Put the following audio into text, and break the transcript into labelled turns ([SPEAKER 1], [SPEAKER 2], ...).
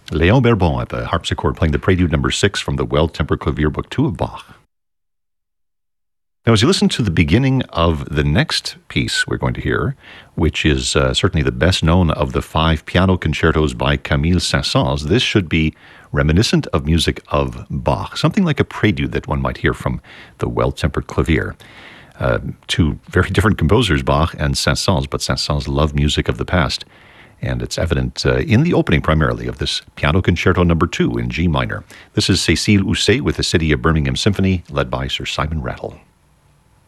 [SPEAKER 1] Léon Berbon at the harpsichord playing the Prelude number 6 from the Well-Tempered Clavier, Book 2 of Bach. Now, as you listen to the beginning of the next piece we're going to hear, which is certainly the best known of the 5 piano concertos by Camille Saint-Saëns, this should be reminiscent of music of Bach, something like a prelude that one might hear from the Well-Tempered Clavier. Two very different composers, Bach and Saint-Saëns, but Saint-Saëns loved music of the past. And it's evident in the opening primarily of this Piano Concerto number 2 in G minor. This is Cécile Housset with the City of Birmingham Symphony, led by Sir Simon Rattle.